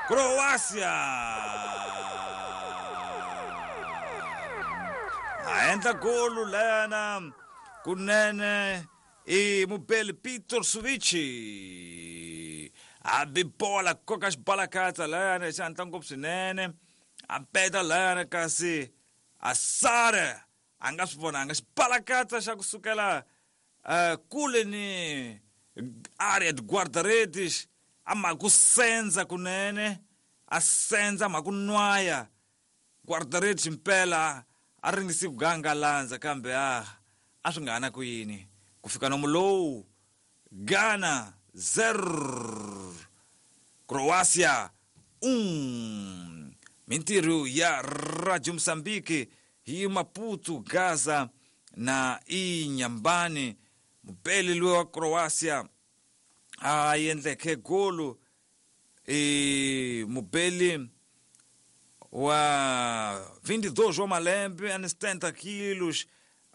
Croácia aendla golo lana kunene e mubeli Peter Suvici abi bola koka xbalakatsa lana xantla ngopfu swinene a peta lana kasi asare a nga swi vonanga xibalakatsa xa kusukela kule ni area di guardaredes a maku senza kunene a senza maku nwaya guardaredes mpela a ringisi ku gangalandza kambe a swi nga na ku yini ku fika nomu lowu Ghana 0 Croatia 1 mintirho ya Radio Moçambique hi Maputo Gaza na Inhambane mupeli loyi wa Croatia a endleke golo mupeli wa 22 wa malembe a ni 70 quilos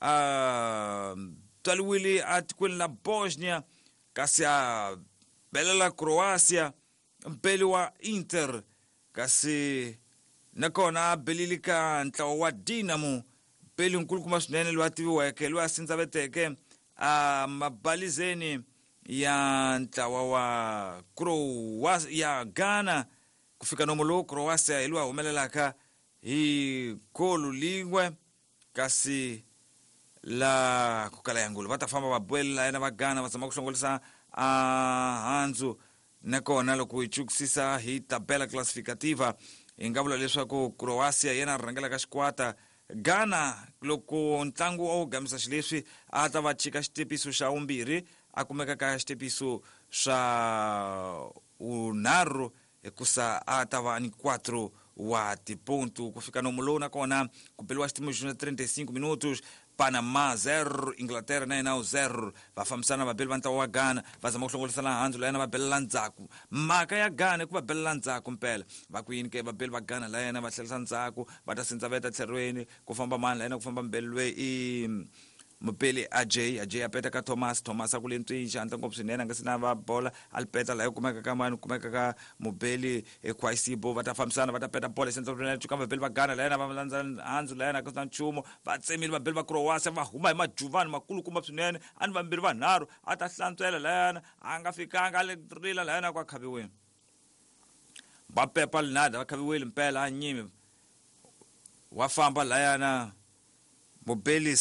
taliwile atikweni la Bosnia kasi a belela Croatia mpeli wa Inter kasi nakona a belili ka ntlawa wa Dinamo mpeli nkulukumba swinene loyi a tiviweke loyi a sindzaveteke mabalizeni ya ntlawa wa ya Ghana ku fika nomu lowu Croatia hi loyi a humelelaka hi golu lingwe kasi la ku kala yangulo va ta famba va boelela yena va Ghana va zama ku hlongolisa handzu nakona loko hi chukisisa hi tabela classificativa hi nga vula leswaku Croatia yena rhangelaka xikwata Ghana loko ntlangu wa gamisa xileswi a ta va chika xitepiso xa vumbirhi a kumeka ka xitepiso xa unharhu hikusa a ta va ni 4 wa tiponto ku fika nomu lowu nakona ku beliwa xitepiso xa 35 minutos Panama 0 Inglaterra na yena 0 va fambisana vabeli va ntlawa wa Ghana va zama ku hlongolisana handzu la yena va belela ndzhaku mhaka ya Ghana ku va belela ndzhaku mpela va ku yini ke vabeli va Ghana la yena va hlalisa ndzhaku va ta sindzaveta tlherweni ku famba mani la yena ku famba mbeli loyi mupeli Ajay a peta ka Thomas a ku le ntwini xantla ngopfu swinene a nga si na va bola a lipeta la kumeka ka mani kumeka ka mupeli Kwasibo va ta fambisana va ta peta bola senza ka vabeli va Ghana la yena va landza handzu la yena ka na nchumu va tsemile vabeli va Croatia va huma hi majuvani makulukumba swinene a ni vambirhi vanharhu a ta hlantswela la yena a nga fikanga a le rila la yena ku a khaviweni va pepa linada va khaviwile mpela a nyimi wa famba la yena mupeli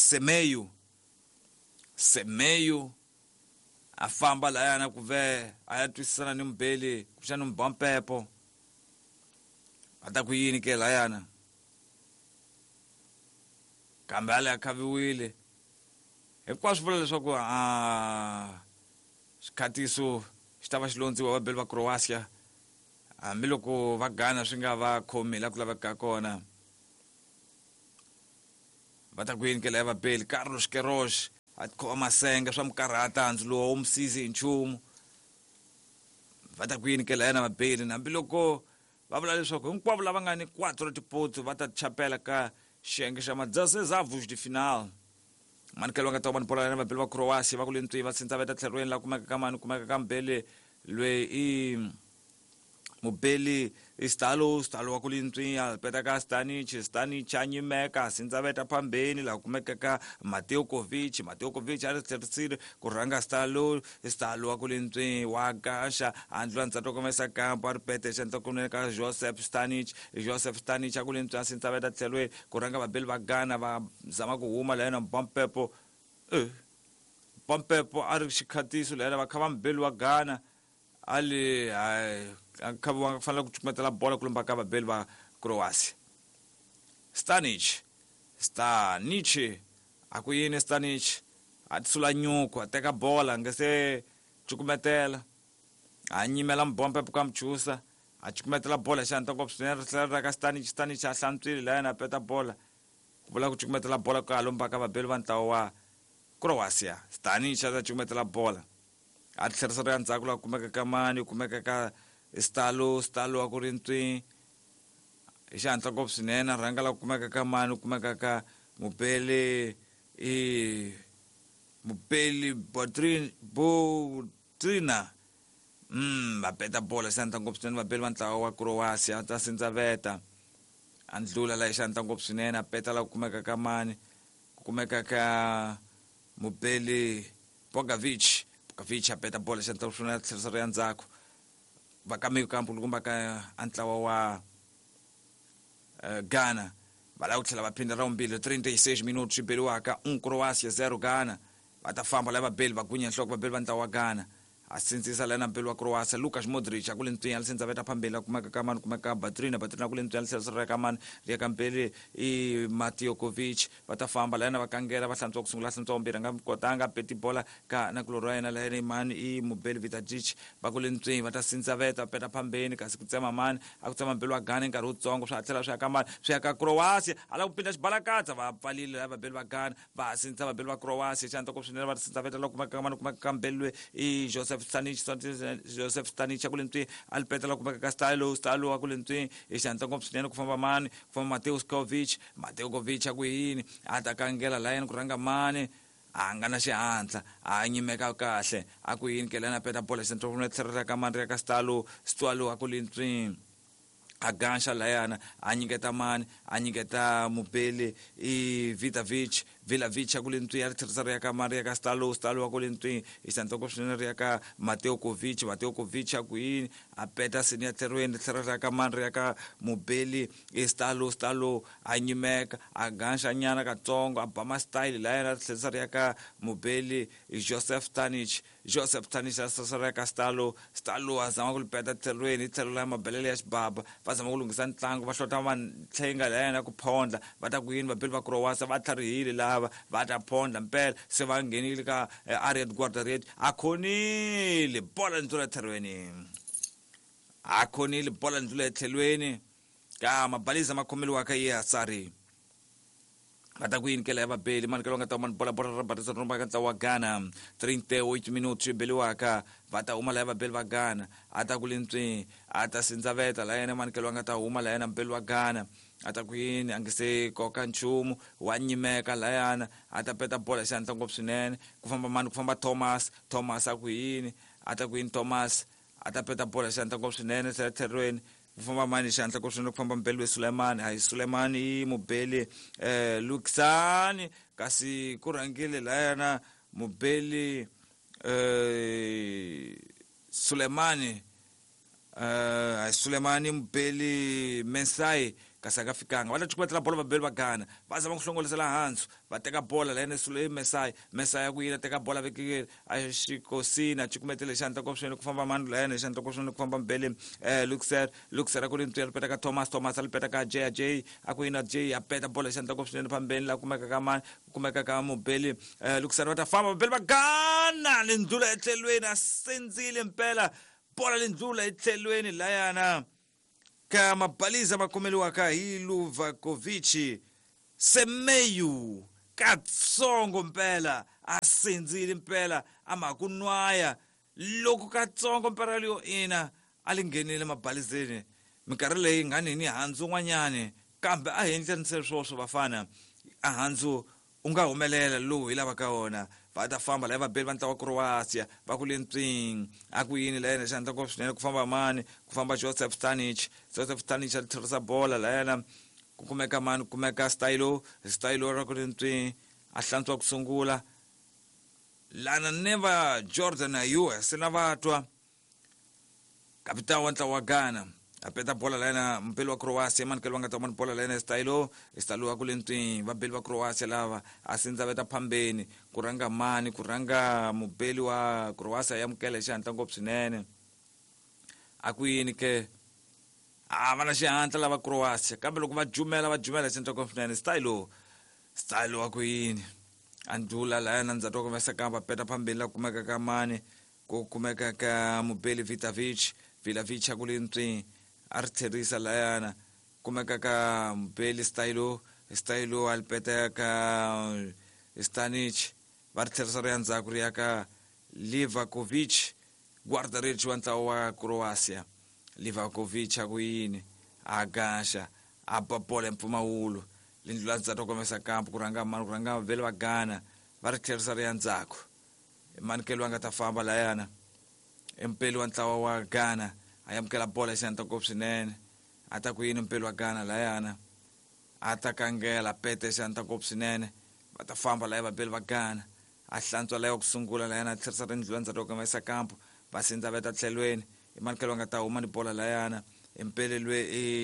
Semeyo a famba la yana ku ve a ya twisisana ni mbeli ku xana mbampepo a ta ku yini ke la yana kambe a le a khaviwile hinkwaswo vula leswaku xikhathiso xi ta va xilondziwa vabeli va Croatia hambiloko va Ghana swi nga va khomela ku laveka kona va ta ku yini ke la ya vabeli Carlos Queiroz a khoma masenga swa mukarhata handzu lowu wo msizi hi nchumu va ta ku yini ke la yena vabeli hambiloko va vula leswaku hinkwavo lava nga ni 4 tipoto va ta chapela ka xiyenge xa ma-16 de final manikelo va nga ta va ni bola yena vabeli va Croatia va ku le ntwi va sindzaveta tlherweni la kumeka ka mani kumeka ka mbele loyi i mubeli Stalo wa ku le ntwi a peta ka Stanic a nyimeka sindzaveta phambeni la kumeka ka Mateo Kovic a ri tlherisile ku rhanga Stalo wa ku le ntwi wa gaxa handlu a ntsatu komesa kampo a ri pete xantla kunene ka Joseph Stanic a ku le ntwi a sindzaveta tlhelweni ku rhanga vabeli va Ghana va zama ku huma la yena Bampepo a ri xikhathiso la yena va kha va mbeli wa Ghana ali khaviwa nga fanele ku cukumetela bola ku lomba ka vabeli va Croatia Stanic a ku yini Stanic a tisula nyuku a teka bola nga se cukumetela a nyimela mbompepo ka muchusa a cukumetela bola xantla ngopfu swinene ri ka Stanic a hlantswile la yena a peta bola ku vula ku cukumetela bola ka lomba ka vabeli va ntlawa wa Croatia Stanic a ta cukumetela bola a ti tlherisa ri ya ndzhaku la kumeka ka mani kumeka ka Stalo wa ku ri ntwi hi xantla ngopfu swinene rhanga la kumeka ka mani kumeka ka mupeli Botrina va peta bola xanta ngopfu swinene vabeli va ntlawa wa Croatia ta Sindzaveta andlula la xanta ngopfu swinene a peta la ku kumeka ka mani ku kumeka ka mubeli Bogovic a peta bola xanta ngopfu swinene tlherisa ri endzhaku va ka meio campo kumba ka antlawa wa Ghana va la ku tlhela va phinda raumbile 36 minutos swi beliwaka Croatia 0 Ghana va ta famba la vabeli va gunya nhloko vabeli va ntlawa wa Ghana a sindzisa lana mpeli wa Croatia Lukas Modric a kule ntwini Sindzaveta phambili a kumeka ka mani kumeka Batrina kule ntwini tlherisa ka mani ri ka mpeli I Mateo Kovic va ta famba lana va kangela va hlantswa ku sungula hlantswa vumbirhi nga kotanga peti bola ka na kulo ra yena la yena mani I Mubeli Vidajic va kule ntwini va ta Sindzaveta peta phambeni kasi ku tsema mani a ku tsema mpeli wa Ghana nkarhi wutsongo swi tlhela swi ya ka mani swi ya ka Croatia ala ku pinda xibalakatsa va pfalile la vabeli va Ghana va sindza vabeli va Croatia xanta ku swinene va Sindzaveta loko kumeka ka mani kumeka ka mpeli I Joseph Stanic kule ntwini alipeta la kumeka ka Stalo kule ntwini xanta ngopfu swinene ku famba mani ku famba Mateo Kovic a ku yini a ta kangela la yena ku rhanga mani a nga na xihatla a nyimeka kahle a ku yini ke lena peta bola xenta ku tlherisa ka mani ka Stalo a kule ntwini a gansha la yana a nyiketa mani a nyiketa mubeli I Vilavic a kule ntwini a tlherisa ri ya ka mani ka Stalo a kule ntwini xanta ngopfu swinene ri ya ka Mateo Kovic a ku yini a peta seni ya tlherweni tlherisa ka mani ri ya ka mubeli Stalo a nyimeka a gansha nyana katsongo a ba ma style la yana tlherisa ri ya ka mubeli Joseph Stanic a tlherisa ka Stalo a zama ku peta tlherweni tlhelo la mabelele ya xibaba va zama ku lunghisa ntlangu va hlota mantlenga la yana ku phondla va ta ku yini vabeli va Croatia va tlharihile lava va ta phondla mpela se va nghenile ka area Guardaretti a khonile bola ndlula tlherweni tlhelweni ka mabaliza ma khomeliwa ka Yasari va ta ku yini ke la vabeli mani ke lo nga ta mani bola ra batisa rumba ka ntlawa wa Ghana 38 minutos swi beliwaka va ta huma la vabeli va Ghana a ta ku le ntwini a ta Sindzaveta la yena mani ke lo nga ta huma la yena mpeli wa Ghana a ta ku yini a nge se koka nchumu wa nyimeka la yana a ta peta bola xanta ngopfu swinene ku famba mani ku famba Thomas a ku yini a ta ku yini Thomas a ta peta bola xanta ngopfu swinene tlherweni ku famba mani xantla ku swinene ku famba mpeli we Sulemani I mubeli Luxani kasi ku rhangile la yana mubeli Sulemani mubeli Mensai kasi aka fikanga va ta chukumetela bola vabeli va Ghana va zama ku hlongolisela hansi va teka bola la yena Mensai ya ku yini a teka bola vekile a xikosini a cukumetele xanta ngopfu swinene ku famba mani la yena xanta ngopfu swinene ku famba mpeli Luxer a ku ri ntwini a lipeta ka Thomas a lipeta ka Jay a ku yini a Jay a peta bola xanta ngopfu swinene phambeni la kumeka ka mani kumeka ka mubeli Luxer va ta famba vabeli va Ghana lindlula etlhelweni a sindzile mpela bola lindlula etlhelweni la yana ka mabaliza ma khomeliwaka hi Luvakovic Semeyu katsongo mpela a sindzile mpela a ma ku nwaya loko katsongo mpela liyo ina a linghenile mabalizeni minkarhi leyi nga ni handzu n'wanyani kambe a hendlanise swoswo vafana a handzu u nga humelela lowu hi lavaka wona va ta famba la vabeli va ntlawa wa Croatia va ku le ntwini a ku yini la yena xanta ngopfu swinene ku famba mani ku famba Joseph Stanic a tlherisa bola la yena ku kumeka mani ku kumeka Stilo ra ku le ntwini a hlantswa ku sungula lana never Jordan US na vatwa kapitani wa ntlawa wa Ghana a peta bola la yena mpeli wa Croatia mani ke lo nga ta mani bola la yena Stilo a ku le ntwini vabeli va Croatia lava a Sindzaveta phambeni ku rhanga mani ku rhanga mubeli wa Croatia ya mukele xihantla ngopfu swinene a ku yini ke a va na xihantla lava Croatia kambe loko va jumela xihantla ngopfu swinene Stilo a ku yini a ndlula la yena ndzhaku ka masakamba peta phambeni la kumeka ka mani ku kumeka ka mubeli Vilavic a ku le ntwini a ri tlherisa la yana kumeka ka mubeli Stilo alipeta ka Stanic va ri tlherisa ri ya ndzhaku ri ya ka Livakovic Guardaretti wa ntlawa wa Croatia Livakovic a ku yini a gaxa a ba bola empfumawulo lindlula ndzhaku ka masakamba ku rhanga vabeli va Ghana va ri tlherisa ri ya ndzhaku mani ke lo nga ta famba la yana mpeli wa ntlawa wa Ghana a yamukela bola xihantla ngopfu swinene a ta ku yini mpeli wa Ghana layana a ta kangela pete xihantla ngopfu swinene va ta famba laya vapeli va Ghana a hlantswa laya ku sungula layana a tlherisa rindlu endzhaku ka humesa kampu va sindza veta tlhelweni i manukelo va nga ta huma ni bola layana mpeli lwe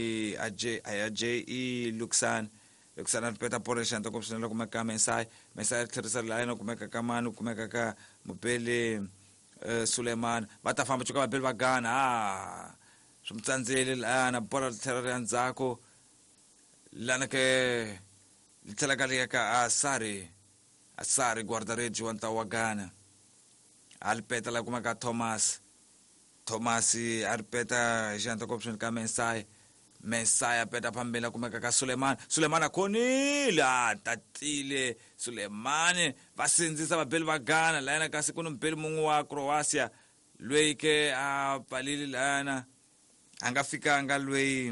i Luxan a ripeta bola xihantla ngopfu swinene kumeka Mesai tlherisa layana kumeka ka mani kumeka ka mupeli Suleiman va ta famba chuka vapeli va Ghana swi mutsandzeli layana bola tlhela ri endzhaku lana ke tlhela ka liya ka Asari guardareggi wa ntlawa wa Ghana a ripeta la kumeka Thomas a ripeta xihantla ngopfu swinene ka Mesai a peta phambili kumeka ka Suleiman a khonile tatile Suleiman va sindzisa vapeli va Ghana layana kasi ku ni mpeli mun'we wa Croatia lweyi ke a palile layana a nga fikanga lweyi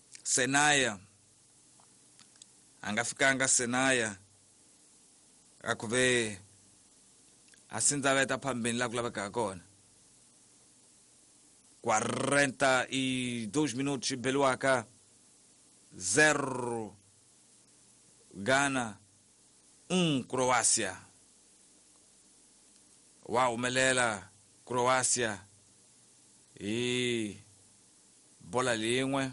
Senaya a ku ve a sindza veta phambili la ku laveka kona 42 minutos beliwaka 0 Ghana 1 Croatia wa humelela Croatia hi bola lin'we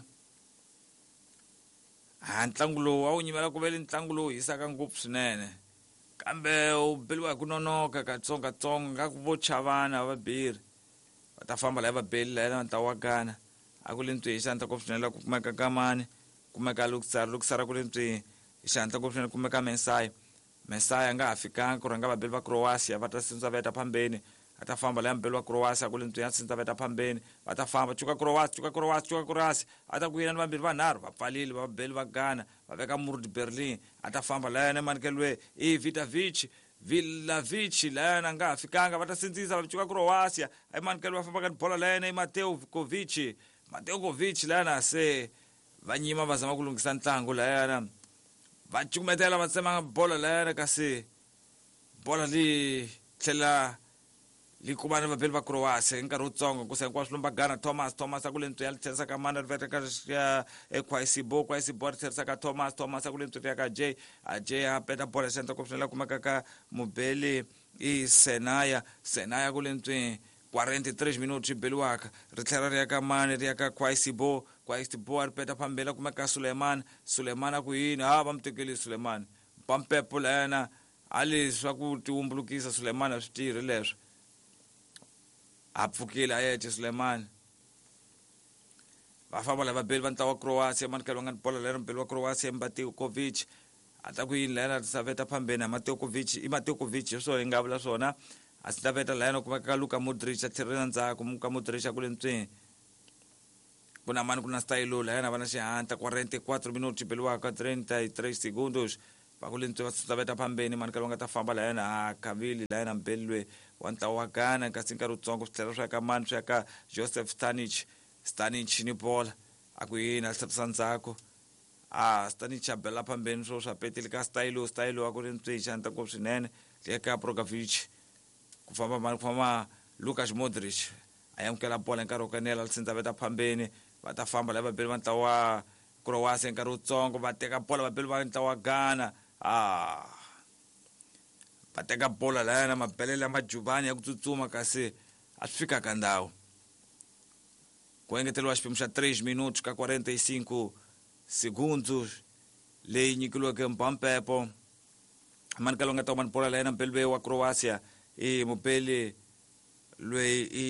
ntlangu lowu a wu nyimela ku vele ntlangu lowu hisaka ngopfu swinene kambe wu beliwa hi ku nonoka katsongokatsongo nga ku vo chavana vabirhi va ta famba laya vabeli laya ntlawa wa Ghana a ku le ntswi hi xihantla ngopfu swinene la ku kumeka ka mani kumeka Luxara ku le ntswi hi xihantla ngopfu swinene kumeka Mesai a nga ha fikanga ku rhanga vabeli va Croatia va ta sindza veta phambeni a ta famba laya mbeli wa Croatia ku le ntswi ya sindza veta phambeni va ta famba chuka Croatia a ta ku yina ni vambirhi vanharhu va pfalile vabeli va Ghana va veka Murd Berlin a ta famba layana manikelwe i Vilavic layana nga ha fikanga va ta sindzisa va chuka Croatia a manikelwe va famba ka bola layana i Mateo Kovic layana se va nyima va zama ku lunghisa ntlangu layana va cukumetela va tsema bola layana kasi bola li tlhela li kuma ni vapeli va Croatia hi nkarhi wutsongo ku hinkwaswo lomba Ghana Thomas a ku le ntswi ya li tlherisa ka mani ri veta ka Kwasibo ri tlherisa ka Thomas a ku le ntswi ya ka Jay a peta bola xihantla ngopfu swinene la kumeka ka mubeli i Senaya ku le ntswi 43 minutos beliwaka ri tlhela ri ya ka mani ri ya ka Kwasibo a ri peta phambili kumeka ka Suleiman a ku yini va mu tekeli Suleiman pampepo layana a leswi swa ku tiwumbulukisa Suleiman a swi tirhi leswi a pfukile a yete Suleiman va famba lava vabeli va ntlawa wa Croatia manikelo nga ni bola lera mbeli wa Croatia Mateo Kovic a ta ku yini layana sa veta phambeni na Mateo Kovic so hi nga vula swona a swi ta veta layana kumeka ka Luka Modric a tlhelela ndzhaku Luka Modric a ku le ntswini ku na mani ku na style layana va na xihantla 44 minutos beliwaka 33 segundos va ku le ntswini va swi ta veta phambeni manikelo nga ta famba layana khavili layana mbeli lwe wa ntlawa wa Ghana kasi nkarhi wutsongo swi tlhela swi ya ka mani swi ya ka Joseph Stanic ni bola a ku yini a tlherisa ndzhaku Stanic a bela phambeni swo swa petile ka Stylo a ku ri ntswi xihantla ngopfu swinene le ka Brozovic ku famba Lukas Modric a yamukela bola nkarhi wo kanela li sindza veta phambeni va ta famba lava vabeli va ntlawa wa Croatia nkarhi wutsongo va teka bola vabeli va ntlawa wa Ghana va teka bola layana mabelele ya majubani ya ku tsutsuma kasi a swi fika ka ndhawu ku engeteliwa xiphemu xa 3 minutos ka 45 segundos leyi nyikiliweke mpampepo manikelo nga ta kuma bola layana mpeli wa Croatia i mupeli lweyi i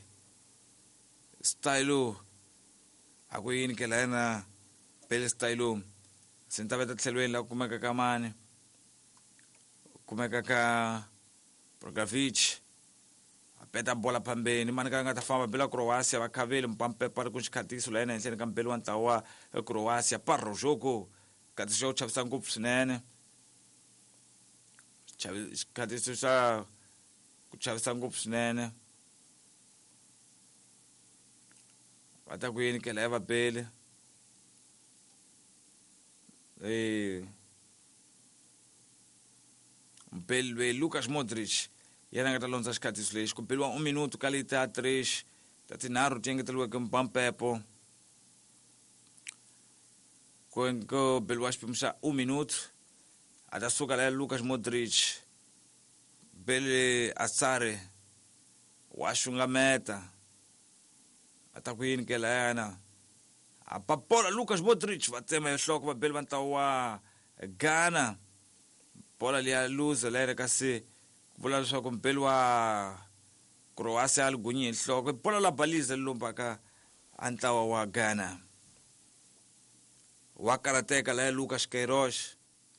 Stylo a ku yini ke layana mpeli Stylo sinta veta tlhelweni la kumeka ka mani kumeka ka Brozovic a peta bola phambeni mani ka nga ta famba bela Croatia va khaveli mpampepo ri ku xikhatiso layana henhleni ka mpeli wa ntlawa wa Croatia Parojoko xikhatisi xa ku chavisa ngopfu swinene xikhatisi xa ku chavisa ngopfu swinene va ta ku yini ke laya vabeli mpeli lweyi Lukas Modric yana ngata lonza xikhathi lexi ku beliwa 1 minuto kalita 3 tatinharhu ti engeteliweke mpampepo ku beliwa xiphemu xa 1 minuto a ta suka la Lucas Modric bele Asare wa xungameta a ta ku yini ke layana a papola Lucas Modric va tsema enhloko vabeli va ntlawa wa Ghana bola liya luza lere kasi vula leswaku mbeli wa Croatia aligunyi enhloko bola la baliza lombaka a ntlawa wa Ghana wa karateka la Lucas Queiroz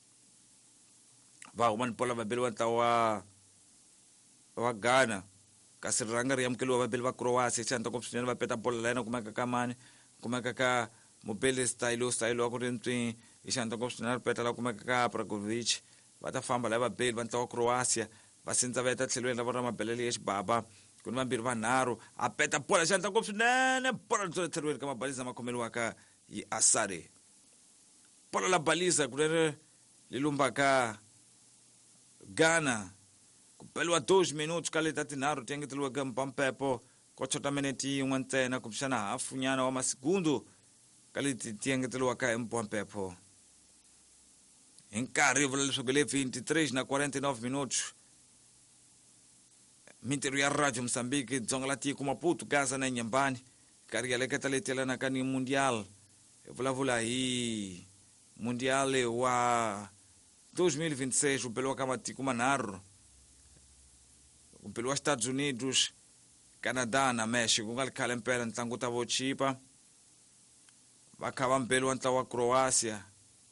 va huma ni bola vabeli va ntlawa wa Ghana kasi ranga ri amukeliwa vabeli va Croatia xanta ko swinene va peta bola la yena kumeka ka mani kumeka ka mobile style wa ku rentwi xanta ko swinene peta la kumeka ka Pragovic va ta famba la vabeli va ntlawa wa Croatia va sindza va ta tlhelweni la vona mabelele ya xibaba ku ni vambirhi vanharhu a peta bola xanta ko swinene bola ri tlhelweni ka mabaliza ma khomeliwaka yi Asare bola la baliza ku ri lumbaka Ghana ku beliwa 2 minutos kalita tinharhu ti engeteliweke mpampepo ko chota minute yin'we ntsena kumbexana hafunyana wa masekundo kaliti ti engeteliwaka mpampepo hi nkarhi vula leswaku le 23 na 49 minutos mintirho ya Radio Mozambique dzonga la tiko Maputo Gaza na Nyambani nkarhi ya leketa leti yelanaka ni mundial hi vulavula hi mundial wa 2026 upeliwa ka matiko manharhu upeliwa Estados Unidos Canada na Mexico ku nga likhale mpela ntlangu ta vo chipa va kha va mbeli wa ntlawa wa Croatia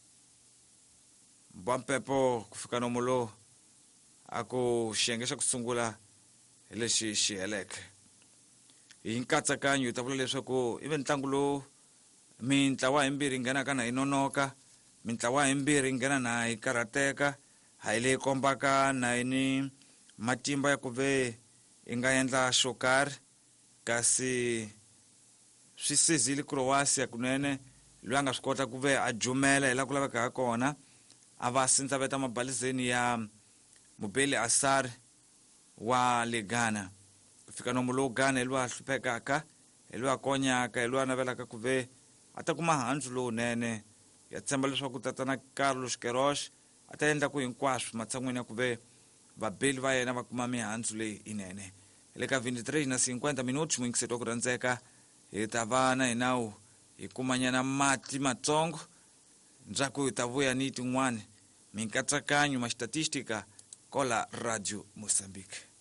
mpampepo ku fika nomulo a ku xiyenge xa ku sungula hi lexi xi heleke hi nkatsakanyo hi ta vula leswaku ive ntlangu lowu mintlawa himbirhi nghenaka na hi nonoka mintlawa himbirhi nghena na hi karateka ha yi leyi kombaka na hi ni matimba ya ku ve hi nga endla xo karhi kasi swi sizile Croatia kunene loyi a nga swi kota ku ve a jumela hi la ku laveka kona a va sindza veta mabalizeni ya mobeli Asare wa le Ghana ku fika nomu lowu Ghana hi loyi a hluphekaka hi loyi a konyaka hi loyi a navelaka ku ve a ta kuma handzu lowunene ya tshemba leswaku tatana Carlos Queiroz a ta endla ku hinkwaswo matshan'wini ya ku ve vabeli va yena va kuma mihandzu leyi inene le ka 23 na 50 minutos mwingiseto ku rhandzeka hi ta va na hi nawu hi kumanyana mati matsongo ndzhaku hi ta vuya ni tin'wani minkatsakanyo ma statistica kola Radio Mozambique.